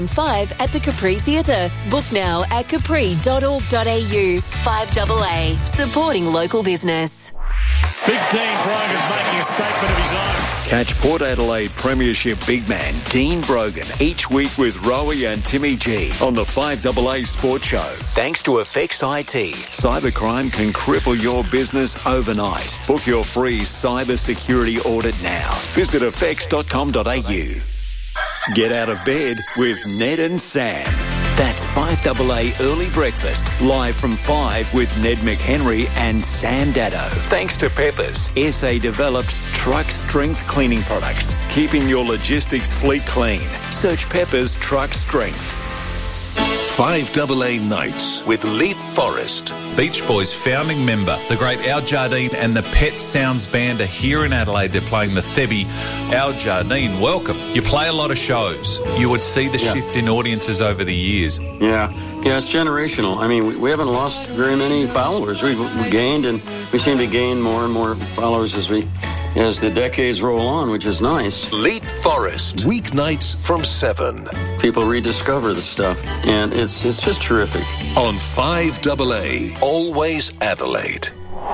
5 at the Capri Theatre. Book now at capri.org.au. 5AA, supporting local business. Big Dean Brogan's making a statement of his own. Catch Port Adelaide Premiership big man Dean Brogan each week with Rowie and Timmy G on the 5AA Sports Show. Thanks to Effects IT. Cybercrime can cripple your business overnight. Book your free cyber security audit now. Visit effects.com.au. Get out of bed with Ned and Sam. That's 5AA Early Breakfast, live from 5 with Ned McHenry and Sam Dado. Thanks to Peppers, SA-developed truck strength cleaning products, keeping your logistics fleet clean. Search Peppers Truck Strength. 5AA Nights with Leap Forest. Beach Boys founding member, the great Al Jardine and the Pet Sounds Band are here in Adelaide. They're playing the Thebby. Al Jardine, welcome. You play a lot of shows. You would see the shift in audiences over the years. Yeah, it's generational. I mean, we haven't lost very many followers. We've gained, and we seem to gain more and more followers as the decades roll on, which is nice. Leap Forest, weeknights from 7. People rediscover the stuff, and it's just terrific. On 5AA, always Adelaide.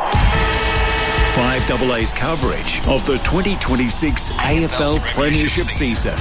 5AA's coverage of the 2026 AFL Premiership season.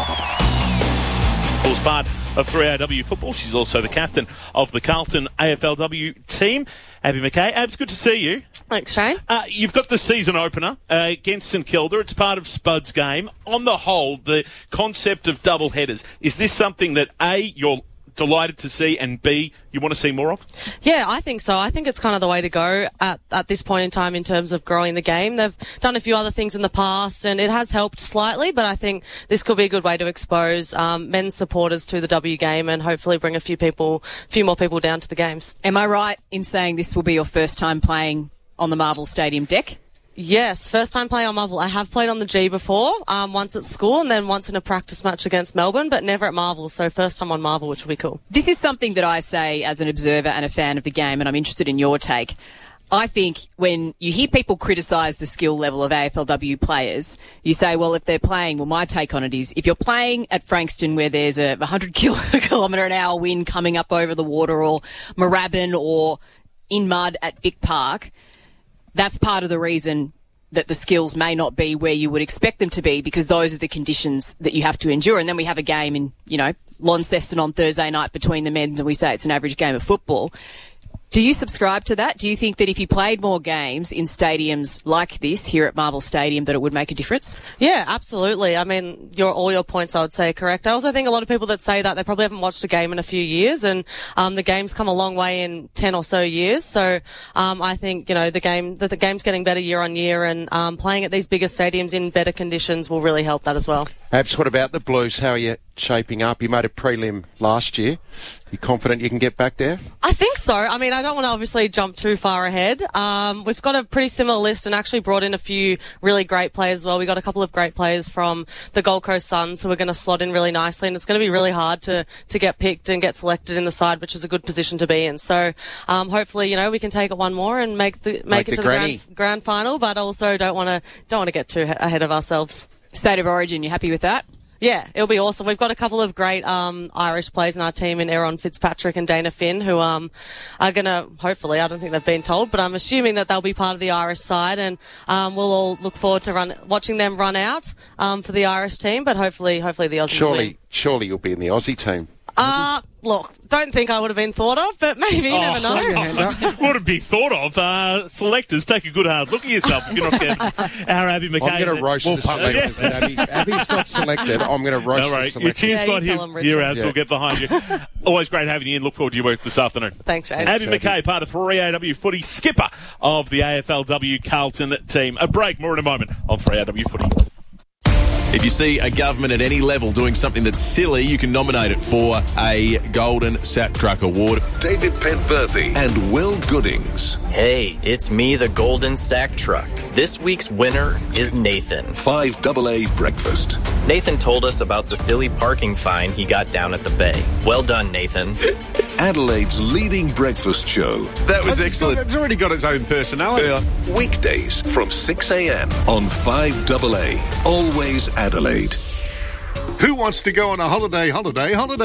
Was part of 3AW football. She's also the captain of the Carlton AFLW team. Abby McKay. Abs, good to see you. Thanks, Shane. You've got the season opener against St Kilda. It's part of Spud's game. On the whole, the concept of double headers, is this something that, A, you're delighted to see, and B, you want to see more of? Yeah, I think so. I think it's kind of the way to go at this point in time in terms of growing the game. They've done a few other things in the past, and it has helped slightly, but I think this could be a good way to expose men's supporters to the W game and hopefully bring a few more people down to the games. Am I right in saying this will be your first time playing on the Marvel Stadium deck? Yes, first time playing on Marvel. I have played on the G before, once at school and then once in a practice match against Melbourne, but never at Marvel, so first time on Marvel, which will be cool. This is something that I say as an observer and a fan of the game, and I'm interested in your take. I think when you hear people criticise the skill level of AFLW players, you say, well, if they're playing, well, my take on it is, if you're playing at Frankston where there's a 100 kilometre an hour wind coming up over the water, or Moorabbin, or in mud at Vic Park, that's part of the reason that the skills may not be where you would expect them to be, because those are the conditions that you have to endure. And then we have a game in, Launceston on Thursday night between the men's, and we say it's an average game of football. Do you subscribe to that? Do you think that if you played more games in stadiums like this here at Marvel Stadium that it would make a difference? Yeah, absolutely. I mean, all your points I would say are correct. I also think a lot of people that say that, they probably haven't watched a game in a few years, and the game's come a long way in 10 or so years. So I think, the game's getting better year on year, and playing at these bigger stadiums in better conditions will really help that as well. Abs, what about the Blues? How are you shaping up? You made a prelim last year. You confident you can get back there? I think so. I mean, I don't want to obviously jump too far ahead. We've got a pretty similar list and actually brought in a few really great players as well. We got a couple of great players from the Gold Coast Suns who are going to slot in really nicely, and it's going to be really hard to get picked and get selected in the side, which is a good position to be in. So hopefully, we can take it one more and make it to the grand final, but also don't want to get too ahead of ourselves. State of origin, you happy with that? Yeah, it'll be awesome. We've got a couple of great Irish players in our team, in Aaron Fitzpatrick and Dana Finn, who are going to, hopefully, I don't think they've been told, but I'm assuming that they'll be part of the Irish side, and we'll all look forward to watching them run out for the Irish team, but hopefully the Aussies win. Surely you'll be in the Aussie team. Look, don't think I would have been thought of, but maybe, you never know. Would it be thought of? Selectors, take a good hard look at yourself if you're not getting our Abby McKay. I'm going to roast the selectors. Abby's not selected. I'm going to roast the selectors. Your cheer spot here, Abs. We'll get behind you. Always great having you in. Look forward to your work this afternoon. Thanks, Shane. Abby McKay, part of 3AW footy, skipper of the AFLW Carlton team. A break, more in a moment on 3AW footy. If you see a government at any level doing something that's silly, you can nominate it for a Golden Sack Truck Award. David Penberthy and Will Goodings. Hey, it's me, the Golden Sack Truck. This week's winner is Nathan. 5AA Breakfast. Nathan told us about the silly parking fine he got down at the bay. Well done, Nathan. Adelaide's leading breakfast show. That was excellent. It's already got its own personality. Weekdays from 6 a.m. on 5AA. Always Adelaide. Who wants to go on a holiday?